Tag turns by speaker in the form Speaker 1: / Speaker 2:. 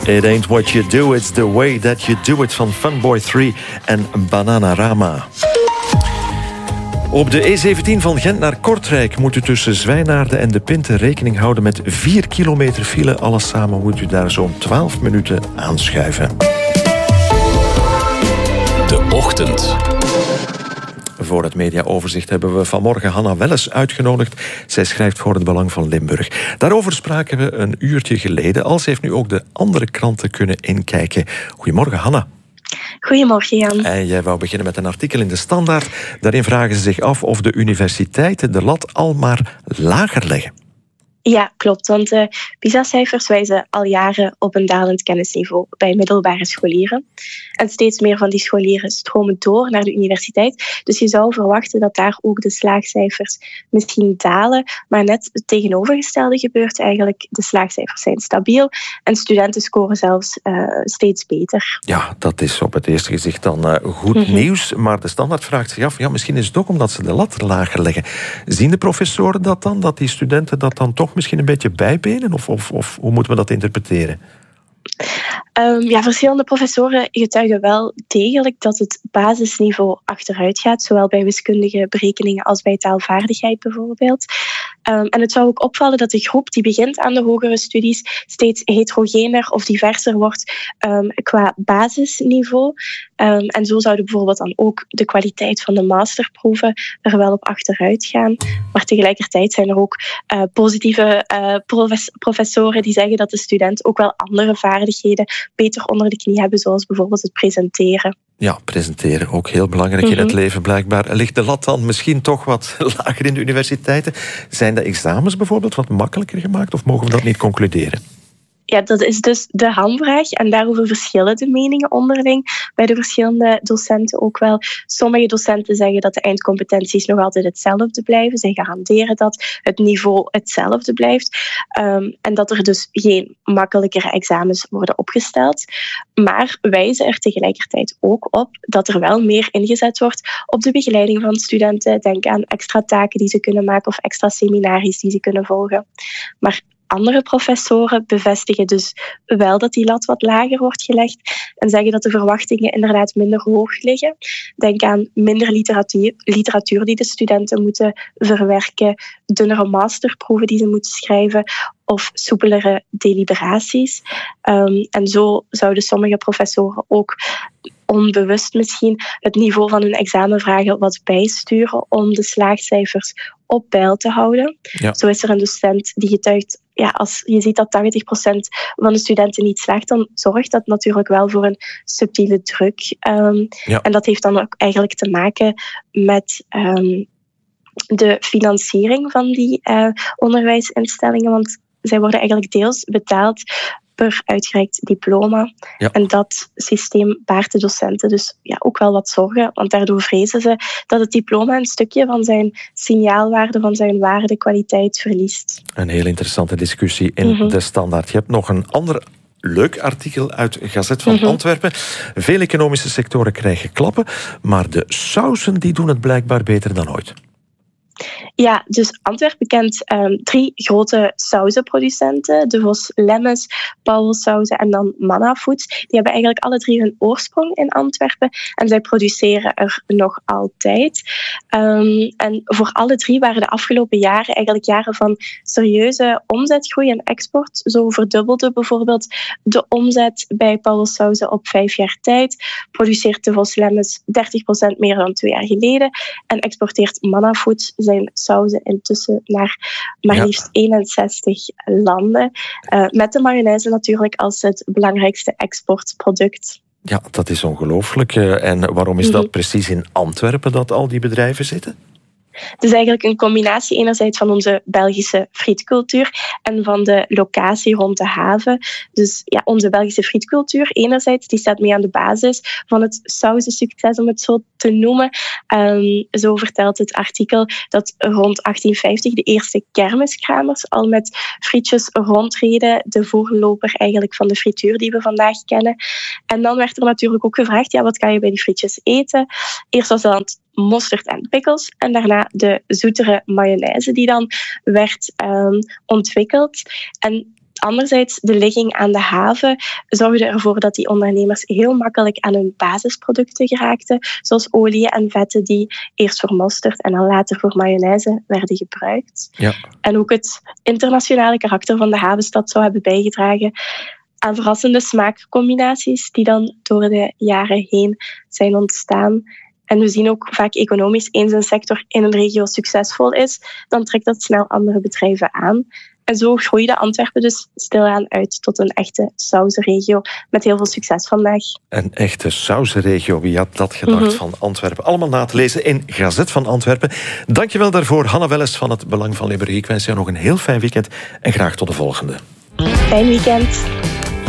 Speaker 1: It ain't what you do, it's the way that you do it van Funboy 3 en Bananarama. Op de E17 van Gent naar Kortrijk moet u tussen Zwijnaarden en De Pinte rekening houden met 4 kilometer file. Alles samen moet u daar zo'n 12 minuten aanschuiven.
Speaker 2: De Ochtend.
Speaker 1: Voor het mediaoverzicht hebben we vanmorgen Hanna Welles uitgenodigd. Zij schrijft voor het Belang van Limburg. Daarover spraken we een uurtje geleden. Als heeft nu ook de andere kranten kunnen inkijken. Goedemorgen, Hanna.
Speaker 3: Goedemorgen, Jan.
Speaker 1: En jij wou beginnen met een artikel in De Standaard. Daarin vragen ze zich af of de universiteiten de lat al maar lager leggen.
Speaker 3: Ja, klopt. Want de PISA-cijfers wijzen al jaren op een dalend kennisniveau bij middelbare scholieren. En steeds meer van die scholieren stromen door naar de universiteit. Dus je zou verwachten dat daar ook de slaagcijfers misschien dalen. Maar net het tegenovergestelde gebeurt eigenlijk. De slaagcijfers zijn stabiel en studenten scoren zelfs steeds beter.
Speaker 1: Ja, dat is op het eerste gezicht dan goed nieuws. Maar De Standaard vraagt zich af, misschien is het ook omdat ze de lat lager leggen. Zien de professoren dat dan? Dat die studenten dat dan toch misschien een beetje bijbenen? Of hoe moeten we dat interpreteren?
Speaker 3: Verschillende professoren getuigen wel degelijk dat het basisniveau achteruit gaat, zowel bij wiskundige berekeningen als bij taalvaardigheid bijvoorbeeld. En het zou ook opvallen dat de groep die begint aan de hogere studies steeds heterogener of diverser wordt qua basisniveau. En zo zouden bijvoorbeeld dan ook de kwaliteit van de masterproeven er wel op achteruit gaan. Maar tegelijkertijd zijn er ook positieve professoren die zeggen dat de student ook wel andere vaardigheden beter onder de knie hebben, zoals bijvoorbeeld het presenteren.
Speaker 1: Ja, presenteren, ook heel belangrijk in het leven blijkbaar. Ligt de lat dan misschien toch wat lager in de universiteiten? Zijn de examens bijvoorbeeld wat makkelijker gemaakt of mogen we dat niet concluderen?
Speaker 3: Ja, dat is dus de hamvraag en daarover verschillen de meningen onderling bij de verschillende docenten ook wel. Sommige docenten zeggen dat de eindcompetenties nog altijd hetzelfde blijven. Zij garanderen dat het niveau hetzelfde blijft en dat er dus geen makkelijkere examens worden opgesteld. Maar wijzen er tegelijkertijd ook op dat er wel meer ingezet wordt op de begeleiding van studenten. Denk aan extra taken die ze kunnen maken of extra seminaries die ze kunnen volgen. Maar andere professoren bevestigen dus wel dat die lat wat lager wordt gelegd en zeggen dat de verwachtingen inderdaad minder hoog liggen. Denk aan minder literatuur die de studenten moeten verwerken, dunnere masterproeven die ze moeten schrijven of soepelere deliberaties. En zo zouden sommige professoren ook onbewust misschien het niveau van hun examenvragen wat bijsturen om de slaagcijfers op peil te houden. Ja. Zo is er een docent die getuigt, als je ziet dat 80% van de studenten niet slaagt, dan zorgt dat natuurlijk wel voor een subtiele druk. En dat heeft dan ook eigenlijk te maken met de financiering van die onderwijsinstellingen, want zij worden eigenlijk deels betaald per uitgereikt diploma. Ja. En dat systeem baart de docenten dus ook wel wat zorgen, want daardoor vrezen ze dat het diploma een stukje van zijn signaalwaarde, van zijn waarde, kwaliteit verliest.
Speaker 1: Een heel interessante discussie in De Standaard. Je hebt nog een ander leuk artikel uit Gazet van Antwerpen. Veel economische sectoren krijgen klappen, maar de sausen die doen het blijkbaar beter dan ooit.
Speaker 3: Ja, dus Antwerpen kent 3 grote sauzenproducenten. De Vos Lemmes, Pauwel Sauzen en dan Manna Foods. Die hebben eigenlijk alle 3 hun oorsprong in Antwerpen. En zij produceren er nog altijd. En voor alle 3 waren de afgelopen jaren eigenlijk jaren van serieuze omzetgroei en export. Zo verdubbelde bijvoorbeeld de omzet bij Pauwel Sauzen op 5 jaar tijd. Produceert de Vos Lemmes 30% meer dan 2 jaar geleden. En exporteert Manna Foods zijn sauzen intussen naar maar liefst 61 landen. Met de mayonaise natuurlijk als het belangrijkste exportproduct.
Speaker 1: Ja, dat is ongelooflijk. En waarom is dat precies in Antwerpen dat al die bedrijven zitten?
Speaker 3: Het is eigenlijk een combinatie enerzijds van onze Belgische frietcultuur en van de locatie rond de haven. Dus onze Belgische frietcultuur enerzijds, die staat mee aan de basis van het sausensucces, om het zo te noemen. Zo vertelt het artikel dat rond 1850 de eerste kermiskramers al met frietjes rondreden, de voorloper eigenlijk van de frituur die we vandaag kennen. En dan werd er natuurlijk ook gevraagd, wat kan je bij die frietjes eten? Eerst was dat mosterd en pickles en daarna de zoetere mayonaise die dan werd ontwikkeld. En Anderzijds, de ligging aan de haven zorgde ervoor dat die ondernemers heel makkelijk aan hun basisproducten geraakten, zoals olie en vetten die eerst voor mosterd en dan later voor mayonaise werden gebruikt.
Speaker 1: Ja.
Speaker 3: En ook het internationale karakter van de havenstad zou hebben bijgedragen aan verrassende smaakcombinaties die dan door de jaren heen zijn ontstaan. En we zien ook vaak economisch, eens een sector in een regio succesvol is, dan trekt dat snel andere bedrijven aan. En zo groeide Antwerpen dus stilaan uit tot een echte sausenregio met heel veel succes vandaag.
Speaker 1: Een echte sausenregio, wie had dat gedacht van Antwerpen? Allemaal na te lezen in Gazet van Antwerpen. Dankjewel daarvoor, Hanna Welles van het Belang van Limburg. Ik wens jou nog een heel fijn weekend en graag tot de volgende.
Speaker 3: Fijn weekend.